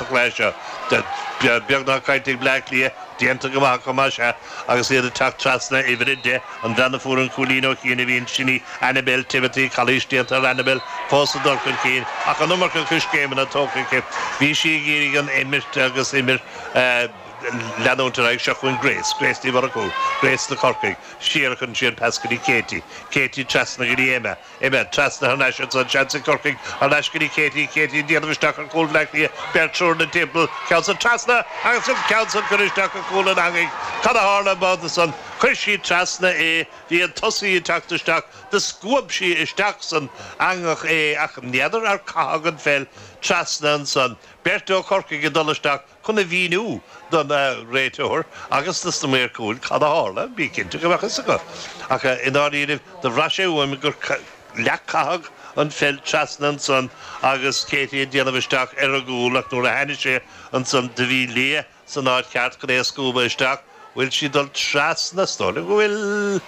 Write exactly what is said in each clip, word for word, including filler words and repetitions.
sa chléise beagna caiitigh Blackley dianta go maith go maise agus iad teach trasna i bhide an brenna fúr an cúlíno cína bhíon sinní Annabel Timothy Calís dianta Annabel fósa dorcan cín ach an numar go cúiscéim na tóca cip bhí si géirí an imirt agus imir leanúntar ag seachún Grace Grace tí war acu Grace na Corcaigh siarach an sin pescaní Katie Katie trasna go dí éime éime trasna an eisiau an seansa Corcaigh an eiscaní Katie Katie dianamhisteach an cúl Blackley Bertrúr na timple ceansa trasna agus an ceansa chuisteach an cúl an angaigh cad a hála báda san chuisí trasna é bhí an tosaí teachtasteach de scuab si isteach san angach é ach neadar ar cagan fel trasna an san Bertó Corcaigh go dolasteach chuna bhíú don réiteúir agus na méir cúil cad a hála bí cinnte go bhecha sa go ach in áíanamh de bhraséúim gur leachcahag an fel trasna an san agus Katie dianamhisteach ar a gúlach nuair a haine sé an san de bhí lé san áid ceart go é scúba isteach bhfuil si dul trasna stóla go bhfuil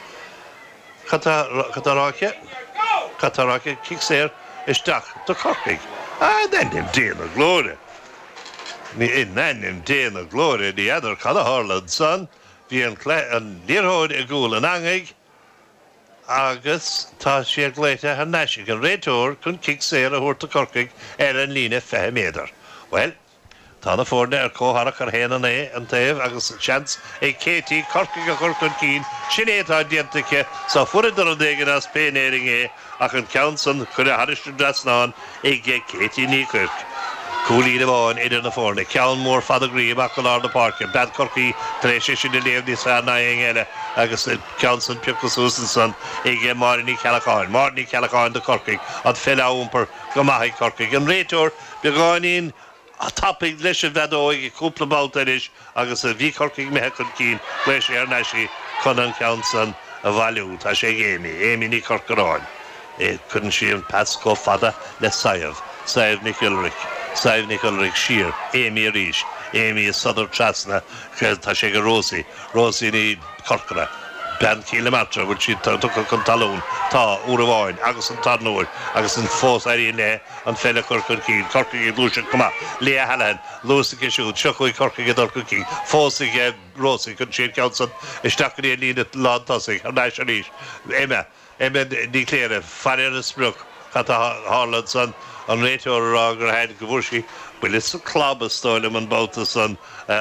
Cataráce Cataráce cic séir isteach do Corcaigh a dennim déana glóire ní in nennim déana glóire ní idir cad a hála san bhí an líorthóid i gúil an angaigh agus tá sé gléite an neisig an réiteúir chun cic séir a thuirta Corcaigh ar an lína feithe méadar. Well, tá na fórne ar cóharach ar héana é an taobh agus chans é Katie Corcaigh a chur chun cín sin étá diantacha sa fuidir an dégan as pénéring é ach an ceansan chun a haristu drasnáin é ggé Katie ní chuirc. Cúlí de bháin idir na fórne ceann mór fada gríomh ach go lá na parca bad Corcaigh taréis sin na léamh ní sa na eile agus ceansan Piocas Úsan san é ggé Marní Cealacháin Marní Cealacháin de Corcaigh an fell ámpar go maithaigh Corcaigh an réiteúir beáinín a tapig leis a bheadóig i cúpla báilta is agus a bhí Corcaigh methe chun cín leis ar neisí chun an ceansan a bhailiú tá sé éimi éimi ní Corcaráin é chun si an pas go fada le saibh saibh Nic Ulrich saibh Nic Ulrich siar éimi a ríis éimi is sadar trasna tá sé go Rosie Rosie ní Corcara ben kilometre bhfuil si tucha chun talún tá uair bháin agus an tarnúir agus an fós aíon le an féile chur chun cín Corcaigh i blúise cumá lé halahan lúsaigh siúd sechuí Corcaigh i dul chun cín fósaigh Rosie chun siad ceansan isteach í lína lán tosaigh an neis an ríis éime éime ní cléire farir a spruch chatta hálan san an réiteúir a gur héad go bhfuir si bhfuil is a clab stáilm an báta san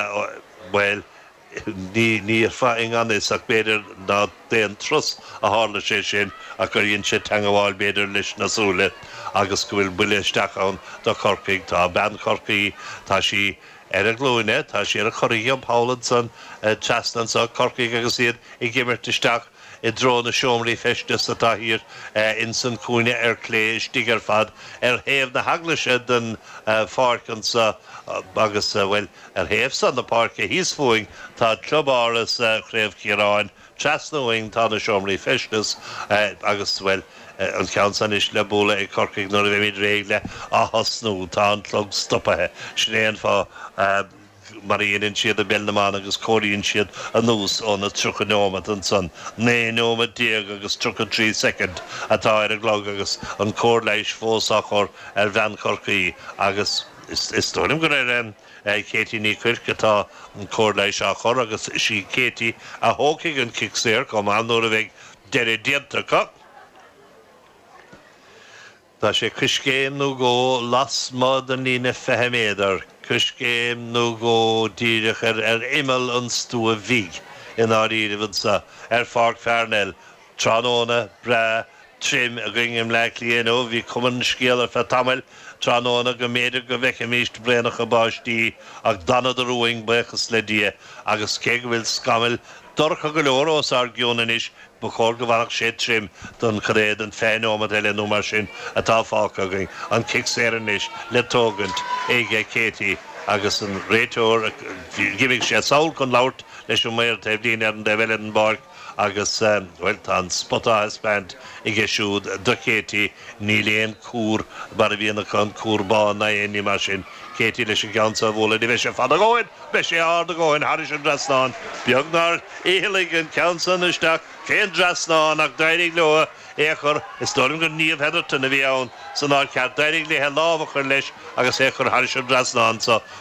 well ní ní ar fáing an is ach beidir ná déan trus a hála sé sin a gur dhéon sé teangáil beidir leis nasúla agus go bhfuil buile isteach ann do Corcaigh tá ben Corcaigh tá si ar a glúine tá si ar a choirí an Pálan san trasna sa Corcaigh agus iad i gimirt isteach i dro na seomraí festas atá hir in san cúine ar cléis digar fad ar héamh na haglaise den fárcan sa agus well ar héamh san na parca híos fuing tá clubáras chréibh Ciaráin trasnúing tá na seomraí festas agus well an ceansan is le bóla i Corcaigh nuair a bheith míid réigle a hasnú tá an clog stoppathe snéan fá maríonn siad a Belnaman agus cóiríonn siad a nús ó na trucha nómad an san né nómad déag agus trucha trí second atá ar a glog agus an cór leis fósachor ar bhean Corcaigh agus is tónim go raibh Katie ní chuirc atá an cór leis a chor agus sí Katie a hócaigh an cic séir com an nuair a bheith deire diantacha. Tá sé criscéim nó go las mod an lína feithe méadar criscéim nó go díireach ar ar imel an stua bhíg in áíomh sa ar fág fearnel tránóna bre trim a gingim le líanó bhí cuman scéal ar fe tamil tránóna go méidir go bheith míist brénach a báistí ag dana do ruing bechas le dia agus cé go bhfuil scamil dorcha go leor os ar gcionan is ba chóir go bharach sé trim don chréad an féinómad eile nó mar sin atá fáca going an cic séran is le tógant éige Katie agus an réiteúir gimigh sé saoil chun labhart leis an méir taobh daoine ar an de bheile an barc agus well tá an spotá spent ige siúd do Katie ní léon cúr bar a bhíonna chun cúrbá na éí mar sin Katie leis an ceansa bhla ní bheith sé fada gáin be sé á a gáin haris an drasnáin beagnar éalaigh an ceansan isteach cén drasnáin ach dairig lua échar is dóm go níomh heidirta na bhí ann san ná ceart dairig le he lábhachar leis agus échar haris an drasnáin sa